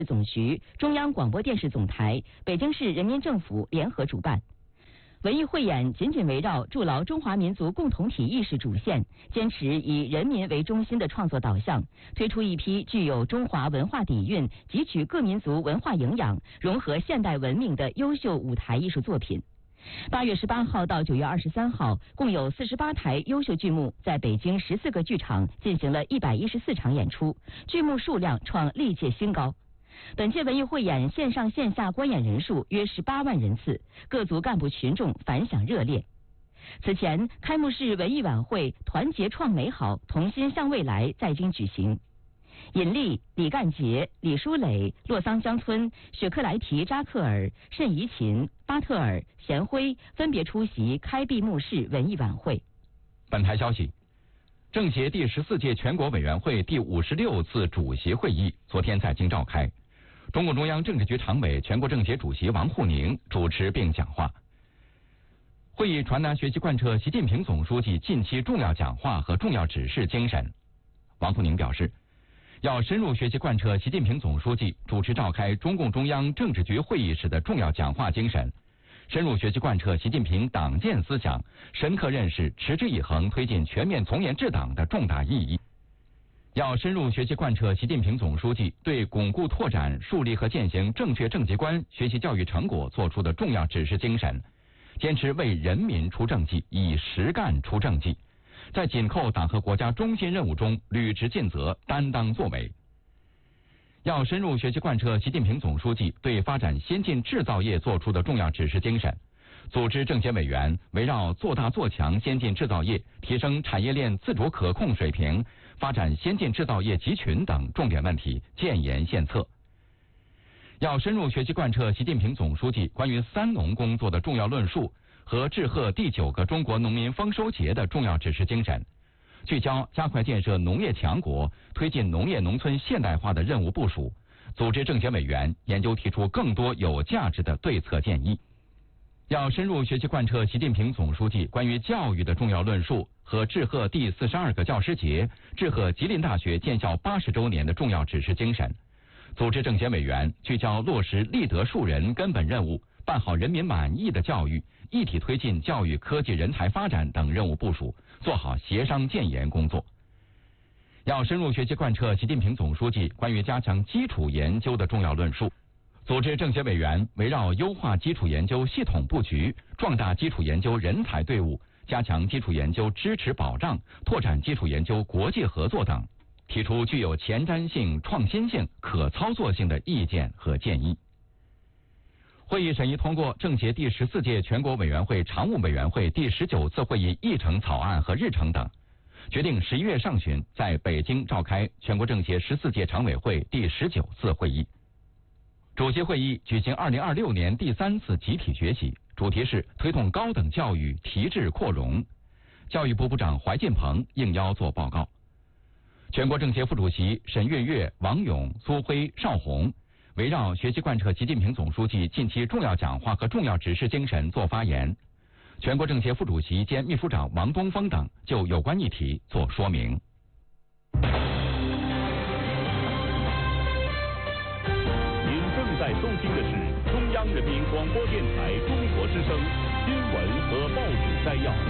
总局、中央广播电视总台、北京市人民政府联合主办。文艺汇演紧紧围绕筑牢中华民族共同体意识主线，坚持以人民为中心的创作导向，推出一批具有中华文化底蕴、汲取各民族文化营养、融合现代文明的优秀舞台艺术作品。8月18号到9月23号，共有48台优秀剧目在北京14个剧场进行了114场演出，剧目数量创历届新高。本届文艺汇演线上线下观演人数约18万人次，各族干部群众反响热烈。此前，开幕式文艺晚会“团结创美好，同心向未来”在京举行。尹力、李干杰、李书磊、洛桑江村、雪克莱提扎克尔、慎怡琴、巴特尔、贤辉分别出席开闭幕式文艺晚会。 本台消息，政协第14届全国委员会第56次主席会议昨天在京召开。中共中央政治局常委、全国政协主席王沪宁主持并讲话。会议传达学习贯彻习近平总书记近期重要讲话和重要指示精神。王沪宁表示，要深入学习贯彻习近平总书记主持召开中共中央政治局会议时的重要讲话精神，深入学习贯彻习近平党建思想，深刻认识持之以恒推进全面从严治党的重大意义。要深入学习贯彻习近平总书记对巩固拓展、树立和践行正确政绩观学习教育成果作出的重要指示精神，坚持为人民出政绩，以实干出政绩，在紧扣党和国家中心任务中履职尽责、担当作为。要深入学习贯彻习近平总书记对发展先进制造业作出的重要指示精神，组织政协委员围绕做大做强先进制造业、提升产业链自主可控水平、发展先进制造业集群等重点问题建言献策。要深入学习贯彻习近平总书记关于三农工作的重要论述和致贺第9个中国农民丰收节的重要指示精神，聚焦加快建设农业强国、推进农业农村现代化的任务部署，组织政协委员研究提出更多有价值的对策建议。要深入学习贯彻习近平总书记关于教育的重要论述和致贺第42个教师节、致贺吉林大学建校80周年的重要指示精神，组织政协委员聚焦落实立德树人根本任务，办好人民满意的教育，一体推进教育科技人才发展等任务部署，做好协商建言工作。要深入学习贯彻习近平总书记关于加强基础研究的重要论述，组织政协委员围绕优化基础研究系统布局、壮大基础研究人才队伍、加强基础研究支持保障、拓展基础研究国际合作等，提出具有前瞻性、创新性、可操作性的意见和建议。会议审议通过政协第14届全国委员会常务委员会第19次会议议程草案和日程等，决定11月上旬在北京召开全国政协14届常委会第19次会议。主席会议举行2026年第3次集体学习，主题是推动高等教育提质扩容。教育部部长怀进鹏应邀作报告。全国政协副主席沈跃跃、王勇、苏辉、邵红围绕学习贯彻习近平总书记近期重要讲话和重要指示精神作发言。全国政协副主席兼秘书长王东峰等就有关议题作说明。 在收听的是中央人民广播电台中国之声新闻和报纸摘要。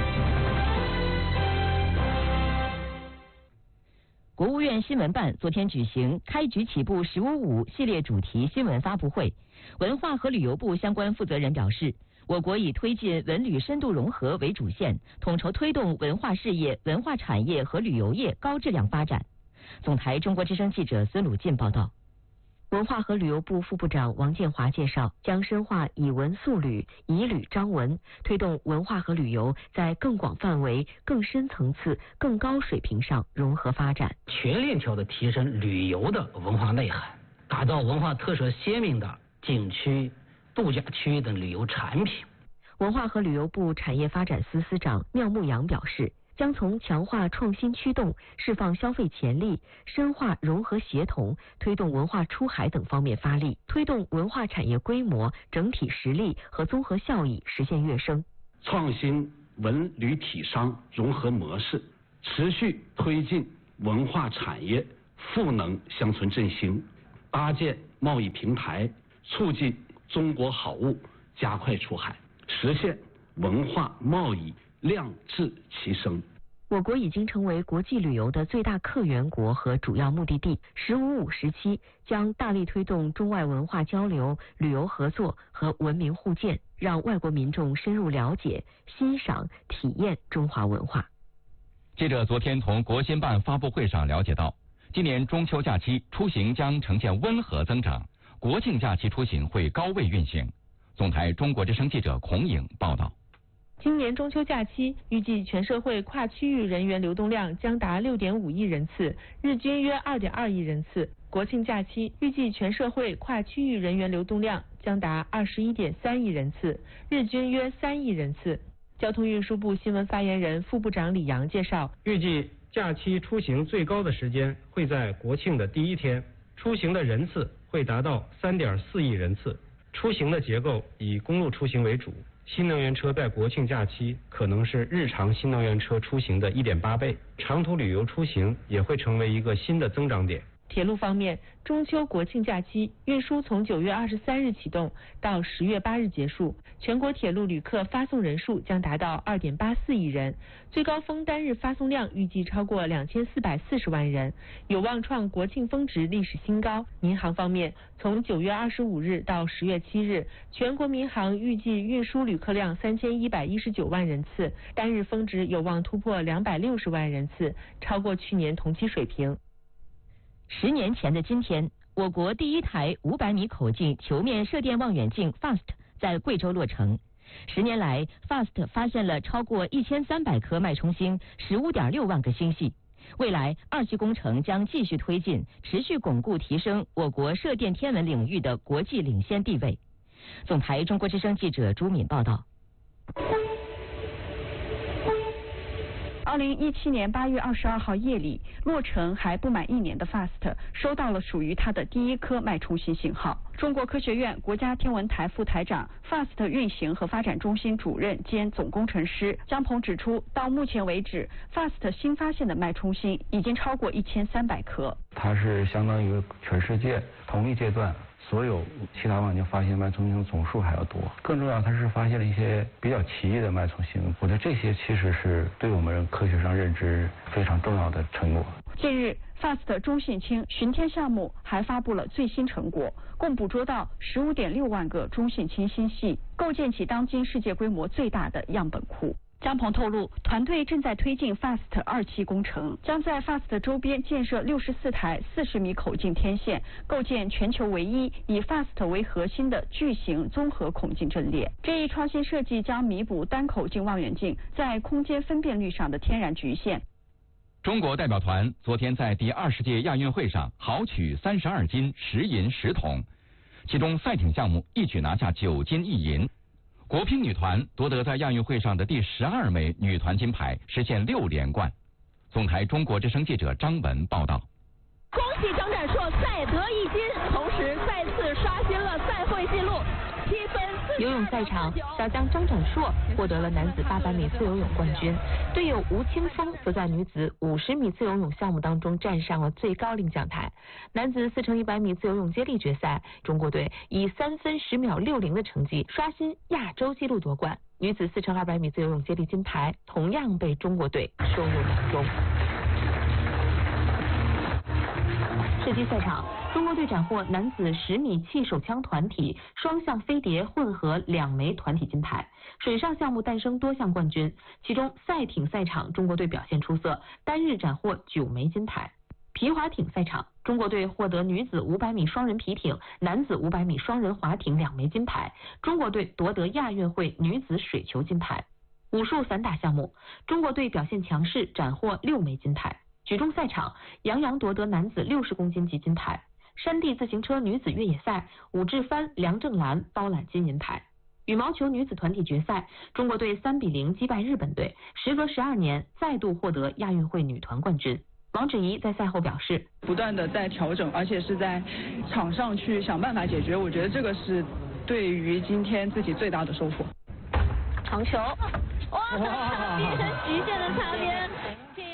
国务院新闻办昨天举行开局起步“15.5”系列主题新闻发布会，文化和旅游部相关负责人表示，我国以推进文旅深度融合为主线，统筹推动文化事业、文化产业和旅游业高质量发展。总台中国之声记者孙鲁进报道。 文化和旅游部副部长王建华介绍，将深化以文塑旅、以旅彰文，推动文化和旅游在更广范围、更深层次、更高水平上融合发展， 全链条的提升旅游的文化内涵，打造文化特色鲜明的景区、度假区等旅游产品。 文化和旅游部产业发展司司长廖牧阳表示，将从强化创新驱动、释放消费潜力、深化融合协同、推动文化出海等方面发力，推动文化产业规模、整体实力和综合效益实现跃升。 创新文旅体商融合模式，持续推进文化产业赋能乡村振兴， 搭建贸易平台，促进中国好物加快出海，实现文化贸易量质齐升。 我国已经成为国际旅游的最大客源国和主要目的地。“15+5”时期将大力推动中外文化交流、旅游合作和文明互鉴，让外国民众深入了解、欣赏、体验中华文化。 记者昨天从国新办发布会上了解到，今年中秋假期出行将呈现温和增长，国庆假期出行会高位运行。总台中国之声记者孔颖报道。 今年中秋假期，预计全社会跨区域人员流动量将达6.5亿人次，日均约2.2亿人次。国庆假期，预计全社会跨区域人员流动量将达21.3亿人次，日均约3亿人次。交通运输部新闻发言人、副部长李阳介绍， 预计假期出行最高的时间会在国庆的第一天，出行的人次会达到3.4亿人次。出行的结构以公路出行为主。新能源车在国庆假期可能是日常新能源车出行的1.8倍，长途旅游出行也会成为一个新的增长点。 铁路方面，中秋国庆假期运输从9月23日启动到10月8日结束，全国铁路旅客发送人数将达到2.84亿人，最高峰单日发送量预计超过2440万人，有望创国庆峰值历史新高。民航方面，从9月25日到10月7日，全国民航预计运输旅客量3119万人次，单日峰值有望突破260万人次，超过去年同期水平。 10年前的今天，我国第一台500米口径球面射电望远镜 FAST 在贵州落成。10年来 ，FAST 发现了超过1300颗脉冲星，15.6万个星系。未来2期工程将继续推进，持续巩固提升我国射电天文领域的国际领先地位。总台中国之声记者朱敏报道。 2017年8月22号夜里，落成还不满1年的 FAST 收到了属于它的第一颗脉冲星信号。中国科学院国家天文台副台长、FAST 运行和发展中心主任兼总工程师张鹏指出，到目前为止 ，FAST 新发现的脉冲星已经超过1300颗。 它是相当于全世界同一阶段所有其他望远镜发现脉冲星总数还要多。更重要，它是发现了一些比较奇异的脉冲星。我觉得这些其实是对我们科学上认知非常重要的成果。 近日 ，FAST 中性氢巡天项目还发布了最新成果，共捕捉到15.6万个中性氢星系，构建起当今世界规模最大的样本库。张鹏透露，团队正在推进 FAST 2期工程，将在 FAST 周边建设64台40米口径天线，构建全球唯一以 FAST 为核心的巨型综合孔径阵列。这一创新设计将弥补单口径望远镜在空间分辨率上的天然局限。 中国代表团昨天在第20届亚运会上豪取32金10银10铜，其中赛艇项目一举拿下9金1银。国乒女团夺得在亚运会上的第12枚女团金牌，实现6连冠。总台中国之声记者张文报道。 恭喜张展硕再得1金，同时再次刷新了赛会纪录。 游泳赛场，小将张展硕获得了男子800米自由泳冠军，队友吴青峰则在女子50米自由泳项目当中站上了最高领奖台。男子4×100米自由泳接力决赛，中国队以3分10秒60的成绩刷新亚洲纪录夺冠。女子4×200米自由泳接力金牌同样被中国队收入囊中。射击赛场，中国队斩获男子10米气手枪团体双向飞碟混合2枚团体金牌。水上项目诞生多项冠军，其中赛艇赛场中国队表现出色，单日斩获9枚金牌。皮划艇赛场，中国队获得女子500米双人皮艇、男子500米双人划艇2枚金牌，中国队夺得亚运会女子水球金牌。武术散打项目，中国队表现强势，斩获6枚金牌。举重赛场，杨洋夺得男子60公斤级金牌。山地自行车女子越野赛，武志帆、梁正兰包揽金银牌。羽毛球女子团体决赛，中国队3-0击败日本队，时隔12年再度获得亚运会女团冠军。王芷怡在赛后表示， 不断的在调整，而且是在场上去想办法解决，我觉得这个是对于今天自己最大的收获。 长球，哇，变成极限的擦边。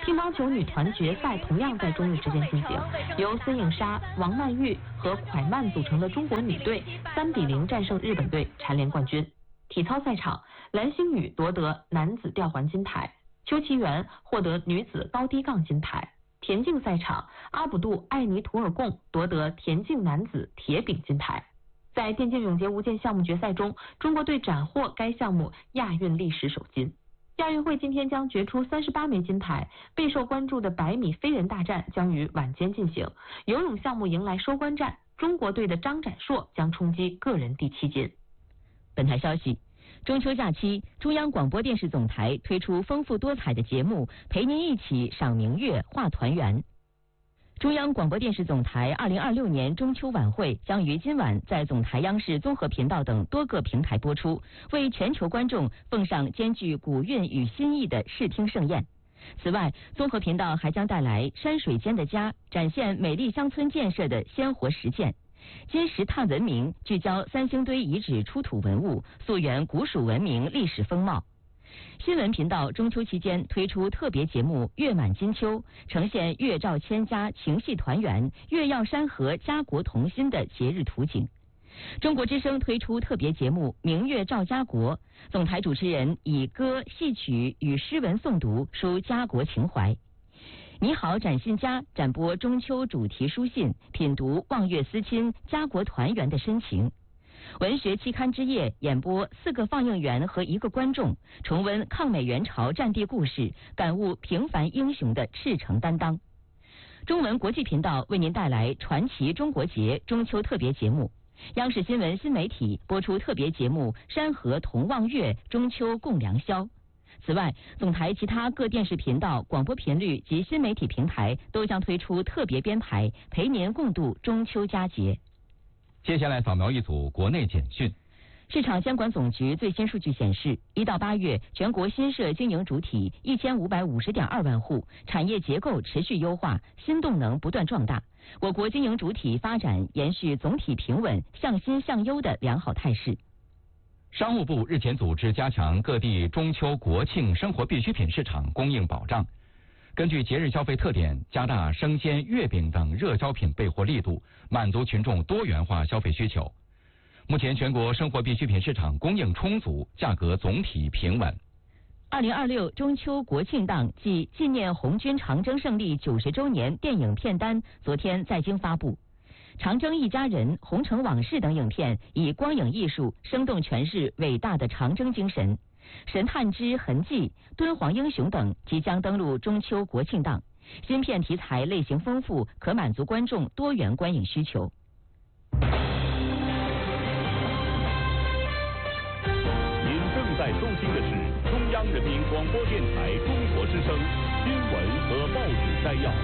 乒乓球女团决赛同样在中日之间进行，由孙颖莎、王曼玉和蒯曼组成的中国女队3-0战胜日本队，蝉联冠军。体操赛场，蓝星宇夺得男子吊环金牌，邱其元获得女子高低杠金牌。田径赛场，阿卜杜艾尼图尔贡夺得田径男子铁饼金牌。在电竞泳节无间项目决赛中，中国队斩获该项目亚运历史首金。亚运会今天将决出38枚金牌，备受关注的100米飞人大战将于晚间进行。游泳项目迎来收官战，中国队的张展硕将冲击个人第7金。 本台消息，中秋假期，中央广播电视总台推出丰富多彩的节目，陪您一起赏明月、话团圆。中央广播电视总台2026年中秋晚会将于今晚在总台央视综合频道等多个平台播出，为全球观众奉上兼具古韵与新意的视听盛宴。此外，综合频道还将带来山水间的家，展现美丽乡村建设的鲜活实践。金石炭文明聚焦三星堆遗址出土文物，溯源古蜀文明历史风貌。新闻频道中秋期间推出特别节目《月满金秋》，呈现月照千家情系团圆、月耀山河家国同心的节日图景。中国之声推出特别节目《明月照家国》，总台主持人以歌、戏曲与诗文诵读，抒家国情怀。你好，展信家展播中秋主题书信，品读望月思亲、家国团圆的深情。文学期刊之夜演播4个放映员和1个观众，重温抗美援朝战地故事，感悟平凡英雄的赤诚担当。中文国际频道为您带来传奇中国节中秋特别节目，央视新闻新媒体播出特别节目《山河同望月，中秋共良宵》。此外，总台其他各电视频道、广播频率及新媒体平台都将推出特别编排，陪您共度中秋佳节。 接下来扫描一组国内简讯。 市场监管总局最新数据显示，1到8月全国新设经营主体1550.2万户，产业结构持续优化，新动能不断壮大。我国经营主体发展延续总体平稳、向新向优的良好态势。 商务部日前组织加强各地中秋国庆生活必需品市场供应保障，根据节日消费特点，加大生鲜、月饼等热销品备货力度，满足群众多元化消费需求。目前全国生活必需品市场供应充足，价格总体平稳。 2026中秋国庆档暨纪念红军长征胜利90周年电影片单昨天在京发布。长征一家人、红城往事等影片以光影艺术生动诠释伟大的长征精神。神探之痕迹、敦煌英雄等即将登陆中秋国庆档，新片题材类型丰富，可满足观众多元观影需求。 您正在收听的是中央人民广播电台中国之声新闻和报纸摘要。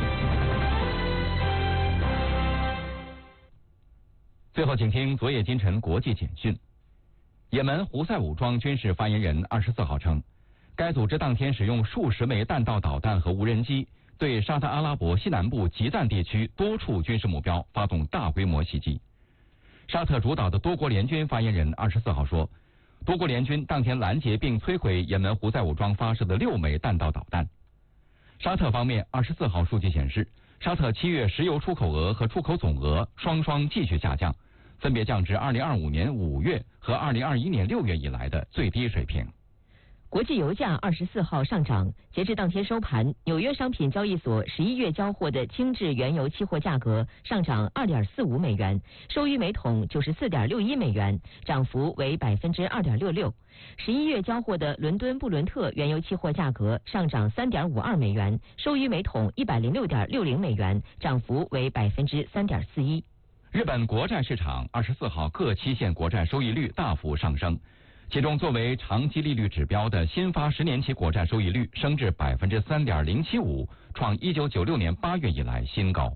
最后，请听昨夜今晨国际简讯。也门胡塞武装军事发言人24号称，该组织当天使用数十枚弹道导弹和无人机，对沙特阿拉伯西南部吉赞地区多处军事目标发动大规模袭击。沙特主导的多国联军发言人24号说，多国联军当天拦截并摧毁也门胡塞武装发射的6枚弹道导弹。沙特方面24号数据显示，沙特7月石油出口额和出口总额双继续下降，分别降至2025年5月和2021年6月以来的最低水平。 国际油价24号上涨，截至当天收盘，纽约商品交易所11月交货的轻质原油期货价格上涨2.45美元，收于每桶94.61美元，涨幅为2.66%。11月交货的伦敦布伦特原油期货价格上涨3.52美元，收于每桶106.60美元，涨幅为3.41%。 日本国债市场24号各期限国债收益率大幅上升，其中作为长期利率指标的新发10年期国债收益率升至3.075%，创1996年8月以来新高。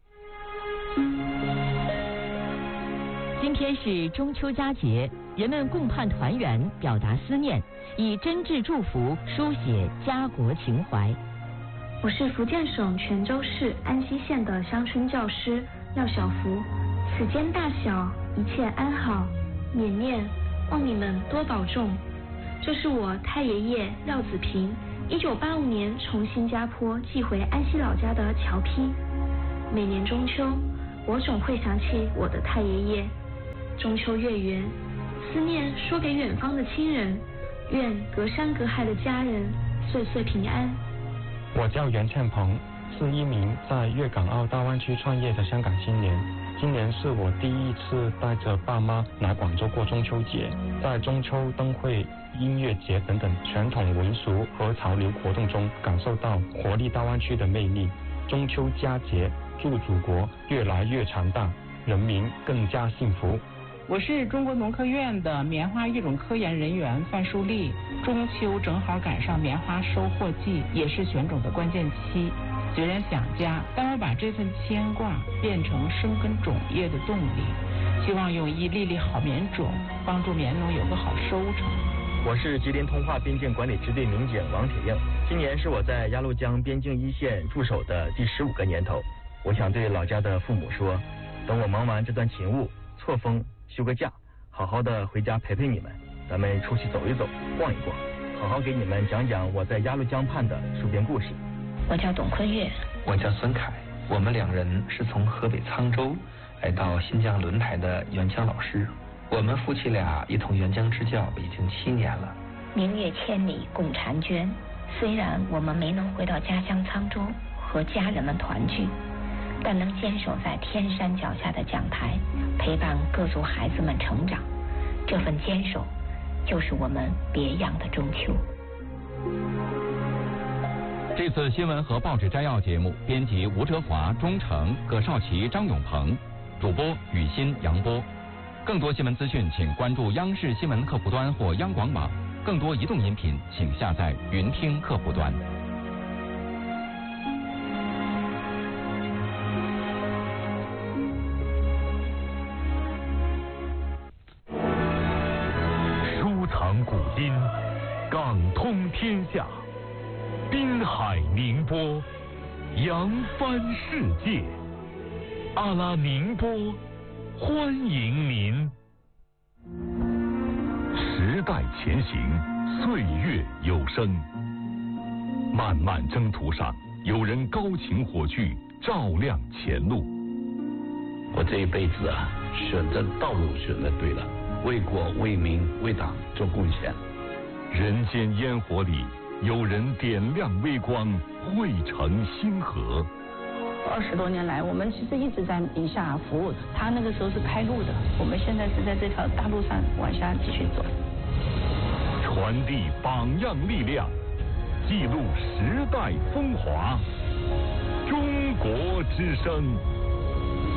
今天是中秋佳节，人们共盼团圆，表达思念，以真挚祝福书写家国情怀。 我是福建省泉州市安溪县的乡村教师廖小福，此间大小一切安好，绵绵望你们多保重。这是我太爷爷廖子平 1985年从新加坡寄回安溪老家的荞坯。每年中秋，我总会想起我的太爷爷。中秋月圆，思念说给远方的亲人，愿隔山隔海的家人岁岁平安。 我叫袁倩鹏，是一名在粤港澳大湾区创业的香港青年。今年是我第一次带着爸妈来广州过中秋节，在中秋灯会、音乐节等等传统民俗和潮流活动中，感受到活力大湾区的魅力。中秋佳节，祝祖国越来越强大，人民更加幸福。 我是中国农科院的棉花育种科研人员范淑丽。中秋正好赶上棉花收获季，也是选种的关键期。虽然想家，但我把这份牵挂变成生根种业的动力，希望用一粒粒好棉种，帮助棉农有个好收成。 我是吉林通化边境管理支队民警王铁映，今年是我在鸭绿江边境一线驻守的第15个年头。我想对老家的父母说，等我忙完这段勤务，错峰休个假，好好的回家陪陪你们，咱们出去走一走，逛一逛，好好给你们讲讲我在鸭绿江畔的戍边故事。 我叫董坤月， 我叫孙凯，我们2人是从河北沧州来到新疆轮台的援疆老师，我们夫妻俩一同援疆支教已经7年了。 明月千里共婵娟，虽然我们没能回到家乡沧州和家人们团聚，但能坚守在天山脚下的讲台，陪伴各族孩子们成长，这份坚守就是我们别样的中秋。 这次新闻和报纸摘要节目，编辑吴哲华、钟诚、葛少奇、张永鹏，主播雨欣、杨波。更多新闻资讯，请关注央视新闻客户端或央广网。更多移动音频，请下载云听客户端。 书藏古今，港通天下。滨海宁波，扬帆世界。阿拉宁波，欢迎您。时代前行，岁月有声。漫漫征途上，有人高擎火炬，照亮前路。 我这一辈子啊，选择道路选择对了，为国为民为党做贡献。 人间烟火里，有人点亮微光，汇成星河。 20多年来，我们其实一直在宁夏服务的。他那个时候是开路的，我们现在是在这条大路上往下继续走。 传递榜样力量，记录时代风华。中国之声。